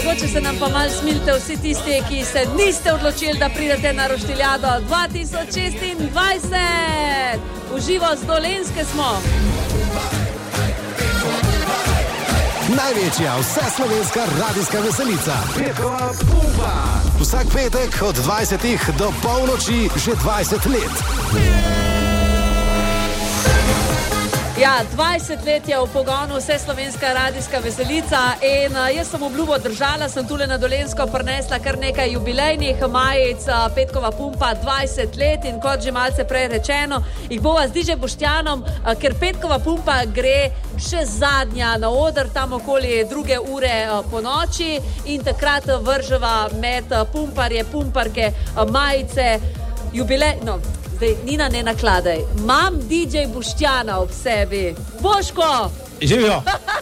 mogoče se nam pa malo smilite vsi tisti, ki se niste odločili, da pridete na Roštiljado 2026. Uživo z Dolenjske smo. Največja vseslovenska radijska veselica. Petkova pumpa. Vsak petek od 20 do polnoči že 20 let. Ja, 20 let je v pogonu vseslovenska radijska veselica in jaz sem obljubo držala, sem tule na Dolenjsko prinesla kar nekaj jubilejnih majic, Petkova pumpa 20 let in kot že malce prej rečeno, jih bova z DJ Boštjanom, ker Petkova pumpa gre še zadnja na oder, tam okoli 2 ure po noči in takrat vrževa med pumparje, pumparke, majice, jubilejno. Zdaj, Nina, ne nakladaj. Imam DJ Boštjana ob sebi. Boško! Živijo!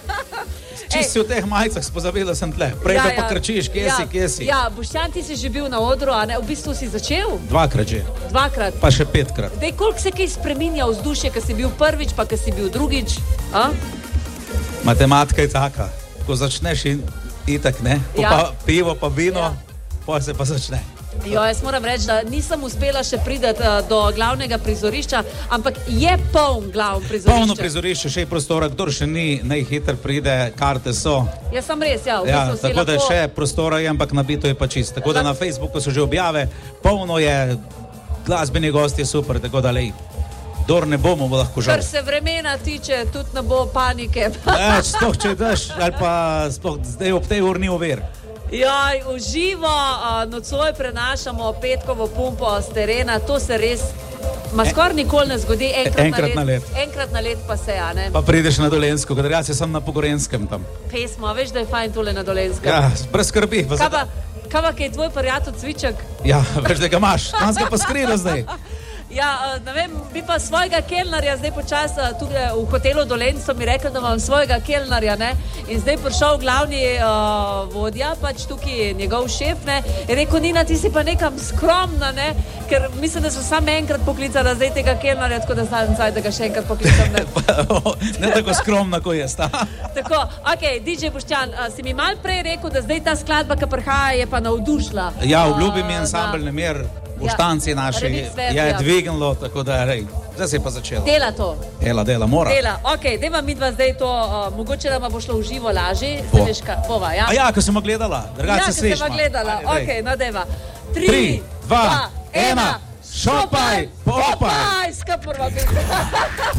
Čisto si v teh majicah spozabila sem tle. Prej pa krčiš, kje si. Ja, Boštjan, ti si že bil na odru, a ne? V bistvu si začel? 2-krat že. 2-krat? Pa še 5-krat. Dej, koliko se kaj spreminja vzdušje, ko si bil prvič, pa ko si bil drugič? A? Matematika je taka. Ko začneš in itak, ne? Pa pivo, pa vino, pa se pa začne. Jo, jaz moram reči, da nisem uspela še priti do glavnega prizorišča, ampak je poln glavno prizorišče. Polno prizorišče, še je prostora, kdor še ni, najhiter pride, karte so. Jaz sem res, ja, tako da še prostora je, ampak nabito je pa čist. Tako da na Facebooku so že objave, polno je, glasbeni gost je super, tako da lej, dor ne bomo lahko žal. Kar se vremena tiče, tudi ne bo panike. Sploh če daš, ali pa sploh zdaj ob tej ur ni ovir. Joj, uživo nocoj prenašamo Petkovo pumpo z terena, to se res skoraj nikoli ne zgodi, enkrat na let. Enkrat na let pa se, a ne? Pa prideš na Dolenjsko, kadar jaz sem na Pogorenskem tam. Pesmo, veš, da je fajn tole na Dolenskem? Ja, brez skrbi. Kaj pa, kaj je tvoj prijatelj Cviček? Ja, veš, da ga imaš, tam ga pa skrila zdaj. Ja, ne vem, bi pa svojega kelnarja zdaj počas tukaj v hotelu Dolenjsko mi rekel, da imam svojega kelnarja, ne? In zdaj prišel glavni vodja, pač tukaj njegov šef, ne? Je rekel, Nina, ti si pa nekam skromna, ne? Ker mislim, da so samo enkrat poklicala zdaj tega kelnarja, tako da zdaj, da ga še enkrat poklicam, ne? Ne tako skromna, ko je sta. Tako, okej, DJ Boštjan, si mi mal prej rekel, da zdaj ta skladba, ki prihaja, je pa navdušila. Ja, obljubi mi ansambl Nemir. V štanci naši je dvignilo, tako da rej, zdaj se je pa začelo. Dela to. Dela, mora. Dela, okej, deva midva zdaj to, mogoče da ma bo šlo v živo laži, se veš bova, ja? A ja, ko sem gledala, drugače se slišma. Ja, ko sem gledala, okej, no deva. 3, 2, 1, šopaj, popaj! Popaj, skapurva pesma.